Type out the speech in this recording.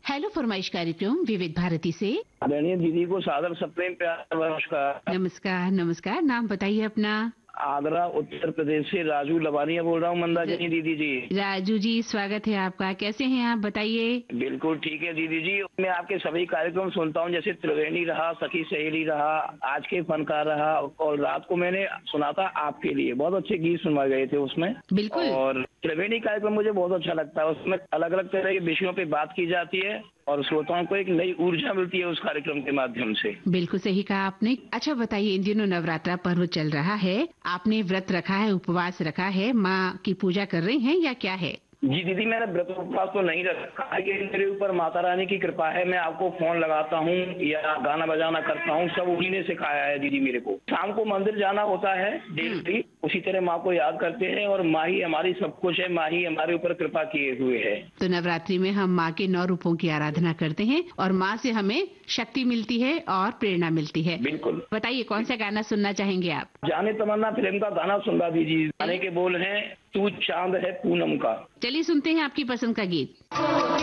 Hello फरमाइश कार्यक्रम विविध भारती से। आदरणीय दीदी को सादर सप्रेम प्यार नमस्कार। नमस्कार नमस्कार। नाम बताइए अपना। आगरा उत्तर प्रदेश से राजू लवानिया बोल रहा हूँ मंदाकिनी दीदी जी। राजू जी स्वागत है आपका। कैसे हैं आप बताइए। बिल्कुल ठीक है दीदी जी। मैं आपके सभी कार्यक्रम सुनता हूँ, जैसे त्रिवेणी रहा, सखी सहेली रहा, आज के फनकार रहा, और रात को मैंने सुना था आपके लिए, बहुत अच्छे गीत सुनवाए गए थे उसमें। बिल्कुल। और त्रिवेणी कार्यक्रम मुझे बहुत अच्छा लगता है। उसमें अलग अलग तरह के विषयों पे बात की जाती है और श्रोताओं को एक नई ऊर्जा मिलती है उस कार्यक्रम के माध्यम से। बिल्कुल सही कहा आपने। अच्छा बताइए, इन दिनों नवरात्रा पर्व चल रहा है, आपने व्रत रखा है, उपवास रखा है, माँ की पूजा कर रही हैं या क्या है? जी दीदी, मैंने व्रत उपवास तो नहीं रखा है, लेकिन मेरे ऊपर माता रानी की कृपा है। मैं आपको फोन लगाता हूँ या गाना बजाना करता हूँ, सब उन्हीं ने सिखाया है दीदी मेरे को। शाम को मंदिर जाना होता है डेली, उसी तरह माँ को याद करते हैं और माँ ही हमारी सब कुछ है, माँ ही हमारे ऊपर कृपा किए हुए है। तो नवरात्रि में हम माँ के 9 रूपों की आराधना करते हैं और माँ से हमें शक्ति मिलती है और प्रेरणा मिलती है। बिल्कुल। बताइए कौन सा गाना सुनना चाहेंगे आप? जाने तमन्ना फिल्म का गाना सुनवा दीजिए। गाने के बोल हैं, तू चांद है पूनम का। चलिए सुनते हैं आपकी पसंद का गीत।